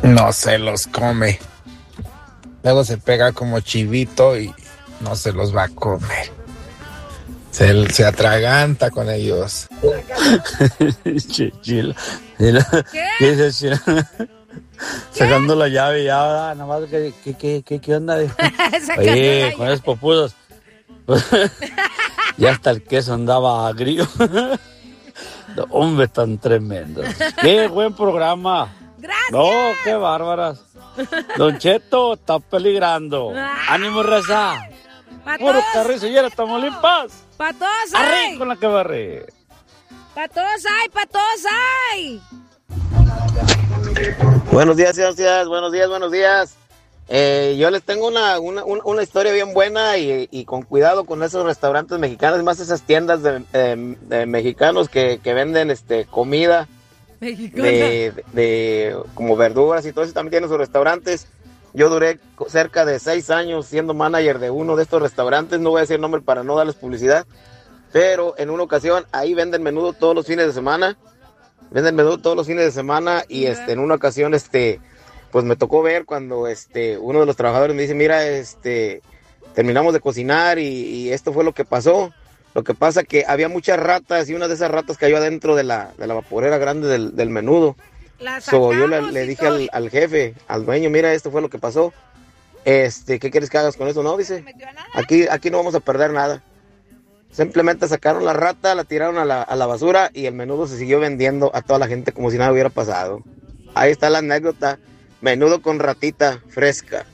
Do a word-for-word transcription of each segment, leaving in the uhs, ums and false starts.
No se los come. Luego se pega como chivito y no se los va a comer. Se, se atraganta con ellos. Chila. ¿Qué? ¿Qué dices, Chila? Sacando la llave ya, nada más, ¿qué, qué, qué, qué onda? Oye, con esos popudos. Ya hasta el queso andaba agrio. Hombre, tan tremendo. Qué buen programa. Gracias. No, qué bárbaras. Don Cheto está peligrando. Ánimo, raza. Puro carricillero, Tamaulipas. Pa' todos hay. Arre con la que barre. Pa' todos hay, pa' todos hay. Buenos días, buenos días, buenos días, buenos días. Eh, yo les tengo una, una, una historia bien buena y, y con cuidado con esos restaurantes mexicanos, más esas tiendas de, de, de mexicanos que, que venden este comida de, de, de como verduras y todo eso, también tienen sus restaurantes. Yo duré cerca de seis años siendo manager de uno de estos restaurantes, no voy a decir el nombre para no darles publicidad, pero en una ocasión ahí venden menudo todos los fines de semana, venden menudo todos los fines de semana y este en una ocasión este pues me tocó ver cuando este uno de los trabajadores me dice, mira, este terminamos de cocinar y, y esto fue lo que pasó. Lo que pasa que había muchas ratas y una de esas ratas cayó adentro de la, de la vaporera grande del, del menudo. So, yo le, le dije al, al jefe, al dueño, mira, esto fue lo que pasó. Este, ¿qué quieres que hagas con eso? No, dice, aquí, aquí no vamos a perder nada. Simplemente sacaron la rata, la tiraron a la, a la basura y el menudo se siguió vendiendo a toda la gente como si nada hubiera pasado. Ahí está la anécdota. Menudo con ratita fresca.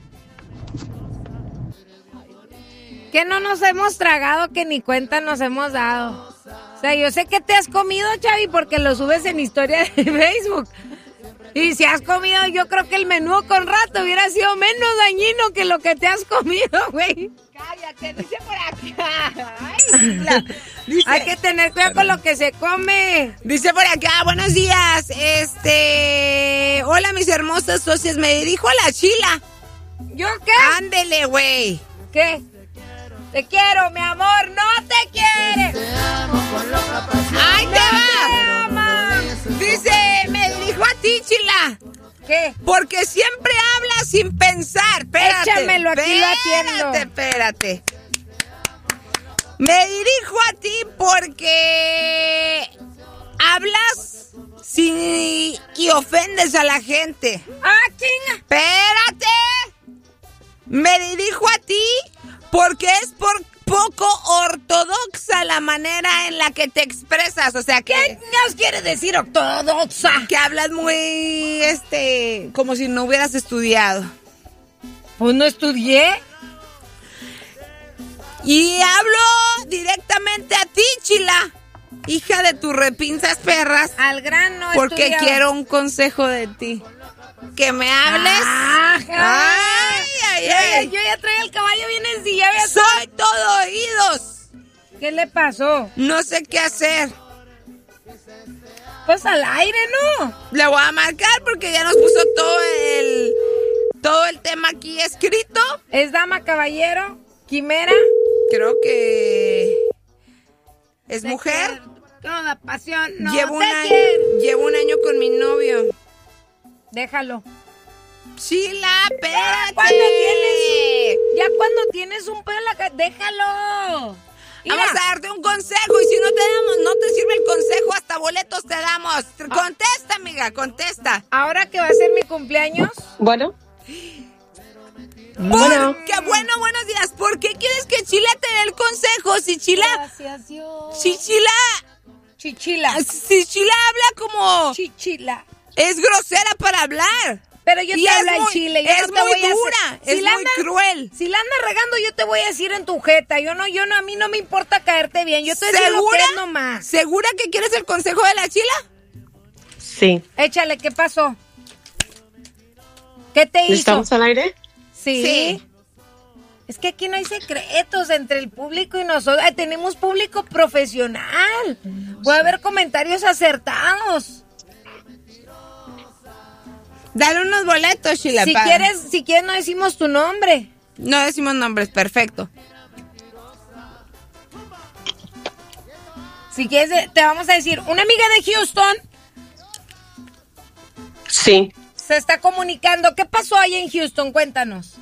Que no nos hemos tragado, que ni cuenta nos hemos dado. O sea, yo sé que te has comido, Chavi, porque lo subes en historia de Facebook. Y si has comido, yo creo que el menudo con rata hubiera sido menos dañino que lo que te has comido, güey. Cállate, dice por acá. Ay, la, dice, hay que tener cuidado con lo que se come. Dice por acá, buenos días. Este, hola mis hermosas socias, me dirijo a la Chila. ¿Yo qué? Ándele, güey. ¿Qué? Te quiero, mi amor, no te quiere. ¡Ay, te va! ama. Dice, me dirijo a ti, Chila. ¿Qué? Porque siempre hablas sin pensar. Espérate. Échamelo, aquí espérate, lo atiendo. Espérate, me dirijo a ti porque hablas sin y ofendes a la gente. ¡Ah, chinga! Espérate. Me dirijo a ti porque es por poco ortodoxa la manera en la que te expresas, o sea, que ¿qué nos quiere decir ortodoxa? Que hablas muy, este, como si no hubieras estudiado. Pues no estudié. Y hablo directamente a ti, Chila, hija de tus repinzas perras. Al grano. Porque estudiado. Quiero un consejo de ti. Que me hables. Ah, ay, ay, ay. Yo, yo ya traigo el caballo bien encillado. Soy todo oídos. ¿Qué le pasó? No sé qué hacer. Pues al aire, ¿no? Le voy a marcar porque ya nos puso todo el todo el tema aquí escrito. ¿Es dama, caballero, quimera? Creo que es de mujer. Toda pasión. No llevo, un te año, quiero. llevo un año con mi novio. Déjalo. Chila, espérate. ¿Cuándo tienes? Ya cuando tienes un pelo en la cara, déjalo. Mira. Vamos a darte un consejo y si no te damos, no te sirve el consejo, hasta boletos te damos. Contesta, amiga, contesta. Ahora que va a ser mi cumpleaños. Bueno. Por, bueno. Qué bueno, buenos días. ¿Por qué quieres que Chila te dé el consejo? Si Chila... Gracias, Dios. Si Chila... Chichila. Si Chila habla como... Chichila. Es grosera para hablar. Pero yo te hablo en chile. Yo es no te muy voy dura, a hacer, es si muy anda, cruel. Si la andas regando, yo te voy a decir en tu jeta. Yo no, yo no, a mí no me importa caerte bien. Yo te digo lo que es nomás. ¿Segura que quieres el consejo de la Chila? Sí. Échale, ¿qué pasó? ¿Qué te hizo? ¿Estamos al aire? Sí. sí. Es que aquí no hay secretos entre el público y nosotros. Ay, tenemos público profesional. Puede haber comentarios acertados. Dale unos boletos, Chila. Si para... quieres, si quieres no decimos tu nombre. No decimos nombres, perfecto. Si quieres, te vamos a decir, una amiga de Houston. Sí. se está comunicando. ¿Qué pasó ahí en Houston? Cuéntanos.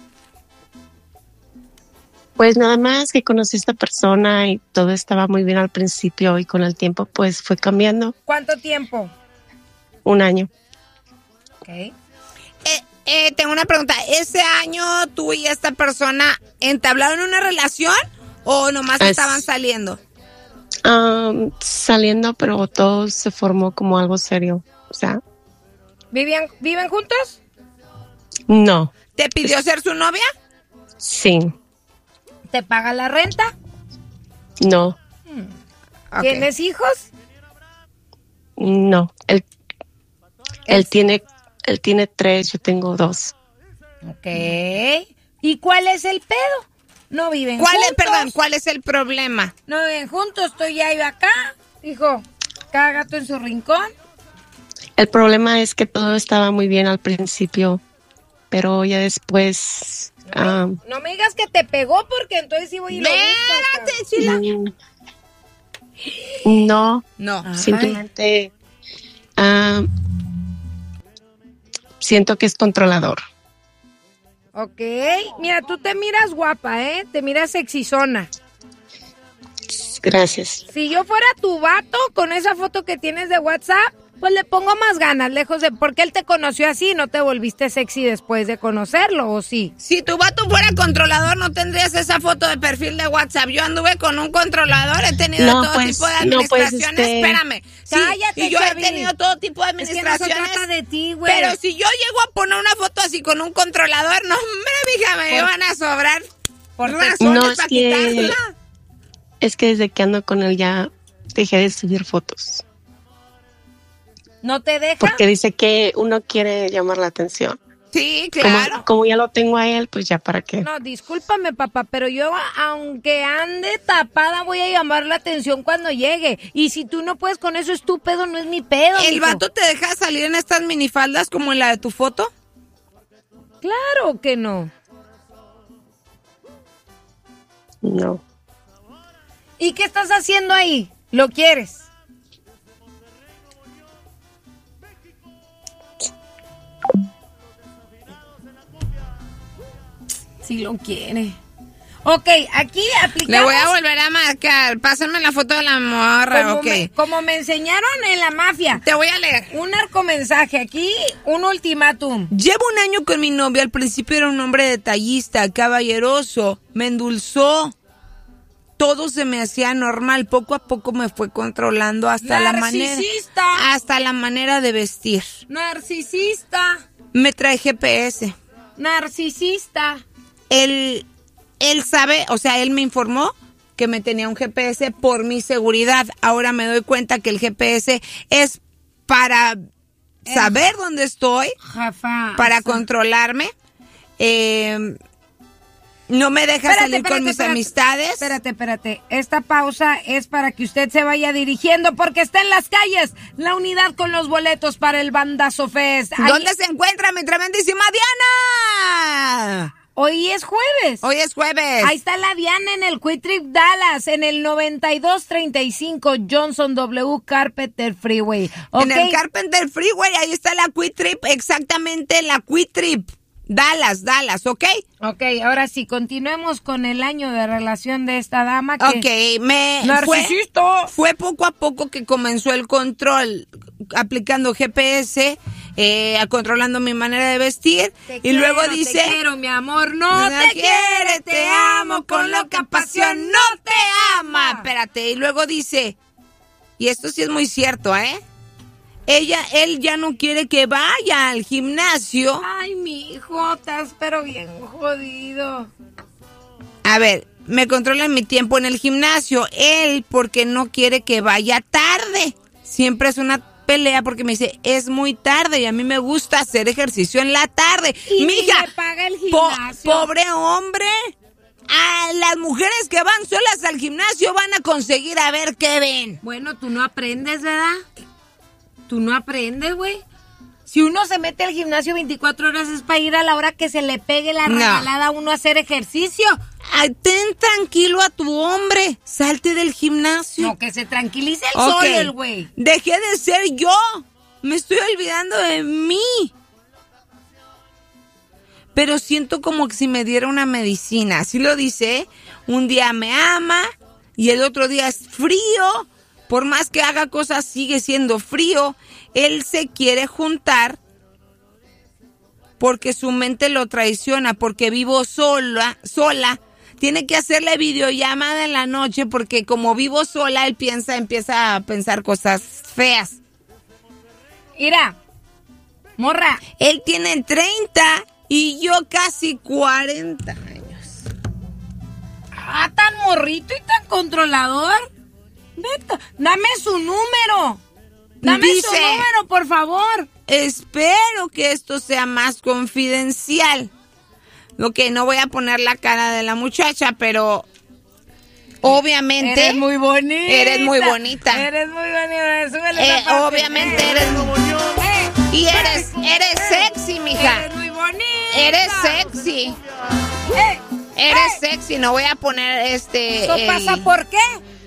Pues nada más que conocí a esta persona y todo estaba muy bien al principio y con el tiempo pues fue cambiando. ¿Cuánto tiempo? Un año. Ok. Eh, eh, tengo una pregunta. ¿Ese año tú y esta persona entablaron una relación o nomás Es- estaban saliendo? Um, saliendo, pero todo se formó como algo serio. O sea, ¿Vivían, ¿Viven juntos? no. ¿Te pidió ser su novia? Sí. ¿Te paga la renta? No. Ok. ¿Tienes hijos? No. Él, El- él tiene, él tiene tres, yo tengo dos. Ok. ¿Y cuál es el pedo? No viven ¿Cuál juntos. es, perdón, cuál es el problema? No viven juntos, estoy ya iba acá. Dijo, cada gato en su rincón. El problema es que todo estaba muy bien al principio, pero ya después... um, No me digas que te pegó porque entonces sí voy y lo busco, Espérate, Chila. mm, no, No. Ay. simplemente um, siento que es controlador. Ok. Mira, tú te miras guapa, ¿eh? Te miras sexizona. Gracias. Si yo fuera tu vato con esa foto que tienes de WhatsApp, pues le pongo más ganas, lejos de... Porque él te conoció así, no te volviste sexy después de conocerlo, ¿o sí? Si tu vato fuera controlador, no tendrías esa foto de perfil de WhatsApp. Yo anduve con un controlador, he tenido No, todo pues, tipo de no, pues, administraciones. este- Espérame. Sí, Cállate, y yo Chavi. he tenido todo tipo de Es que no se administraciones. trata de ti, güey. Pero si yo llego a poner una foto así con un controlador, no, hombre, mija, me Por- van a sobrar por razones No, es para que- quitársela. Es que desde que ando con él ya dejé de subir fotos. ¿No te deja? Porque dice que uno quiere llamar la atención. Sí, Como, claro. como ya lo tengo a él, pues ya para qué. No, discúlpame, papá, pero yo, aunque ande tapada, voy a llamar la atención cuando llegue. Y si tú no puedes con eso, estúpido, no es mi pedo. ¿El mijo. vato te deja salir en estas minifaldas como en la de tu foto? Claro que no. No. ¿Y qué estás haciendo ahí? ¿Lo quieres? Sí lo quiere. Ok, aquí aplicamos... Le voy a volver a marcar. Pásame la foto de la morra, como, ok. me, como me enseñaron en la mafia. Te voy a leer. Un narcomensaje, aquí un ultimátum. Llevo un año con mi novio. Al principio era un hombre detallista, caballeroso, me endulzó. Todo se me hacía normal. Poco a poco me fue controlando hasta la manera, Narcisista. hasta la manera de vestir. Narcisista. Me trae G P S. Narcisista. Él, él sabe, o sea, él me informó que me tenía un G P S por mi seguridad. Ahora me doy cuenta que el G P S es para saber dónde estoy, Jafa. para controlarme. Eh, no me deja Espérate, salir espérate, con mis espérate. amistades. Espérate, espérate. Esta pausa es para que usted se vaya dirigiendo porque está en las calles la unidad con los boletos para el Bandazo Fest. Ahí- ¿Dónde se encuentra mi tremendísima Diana? Hoy es jueves. Hoy es jueves. Ahí está la Diana en el Quick Trip Dallas, en el noventa y dos treinta y cinco Johnson W Carpenter Freeway. En el Ok. Carpenter Freeway, ahí está la Quick Trip, exactamente la Quick Trip. Dallas, Dallas, ¿ok? Ok, ahora sí, continuemos con el año de relación de esta dama que... Ok, me ¡Narcisista! Fue, fue poco a poco que comenzó el control, aplicando G P S, eh, controlando mi manera de vestir, Te y quiero, luego te dice... quiero, mi amor, no, te quiere, te amo, con loca pasión, no te ama. Espérate, y luego dice, y esto sí es muy cierto, ¿eh? Ella, él ya no quiere que vaya al gimnasio. Ay, mi hijo, estás pero bien jodido. A ver, me controla mi tiempo en el gimnasio. Él porque no quiere que vaya tarde. Siempre es una pelea porque me dice, es muy tarde y a mí me gusta hacer ejercicio en la tarde. Y Mija, ni le paga el po- gimnasio. pobre hombre. A las mujeres que van solas al gimnasio van a conseguir a ver qué ven. Bueno, tú no aprendes, ¿verdad? Tú no aprendes, güey. Si uno se mete al gimnasio veinticuatro horas es para ir a la hora que se le pegue la No. regalada a uno a hacer ejercicio. Ay, ten tranquilo a tu hombre. Salte del gimnasio. No, que se tranquilice el Ok. sol, el güey. Dejé de ser yo. Me estoy olvidando de mí. pero siento como que si me diera una medicina. Así lo dice, un día me ama y el otro día es frío. Por más que haga cosas, sigue siendo frío. Él se quiere juntar porque su mente lo traiciona, porque vivo sola, sola. Tiene que hacerle videollamada en la noche porque como vivo sola, él piensa, empieza a pensar cosas feas. Mira, morra. Él tiene treinta y yo casi cuarenta años. Ah, tan morrito y tan controlador. Neta, dame su número. Dame Dice, su número, por favor. Espero que esto sea más confidencial. Lo que no voy a poner la cara de la muchacha, pero obviamente eres muy bonita. Eres muy bonita. Eres muy bonita. Súbele eh, esa parte. obviamente eres muy bonita. Eh, y eres, eres sexy, mija. Eres muy bonita. Eres sexy. Eh, Eres eh. sexy. No voy a poner este. ¿Eso el... pasa por qué?